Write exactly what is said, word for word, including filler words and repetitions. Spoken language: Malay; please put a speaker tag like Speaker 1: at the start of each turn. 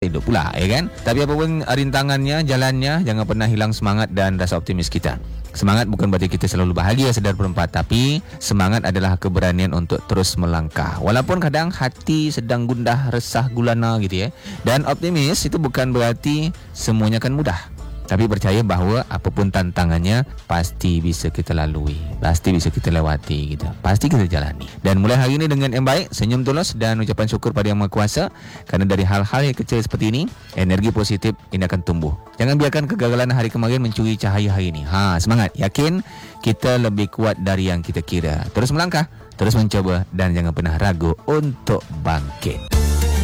Speaker 1: hidup pula, ya kan? Tapi apapun rintangannya, jalannya, jangan pernah hilang semangat dan rasa optimis kita. Semangat bukan berarti kita selalu bahagia sedar perempat, tapi semangat adalah keberanian untuk terus melangkah. Walaupun kadang hati sedang gundah, resah, gulana gitu ya. Dan optimis itu bukan berarti semuanya akan mudah. Tapi percaya bahawa apapun tantangannya pasti bisa kita lalui, pasti bisa kita lewati gitu. Pasti kita jalani. Dan mulai hari ini dengan yang baik, senyum tulus dan ucapan syukur pada Yang Maha Kuasa, karena dari hal-hal yang kecil seperti ini, energi positif ini akan tumbuh. Jangan biarkan kegagalan hari kemarin mencuri cahaya hari ini. Ha, semangat, yakin kita lebih kuat dari yang kita kira. Terus melangkah, terus mencoba dan jangan pernah ragu untuk bangkit.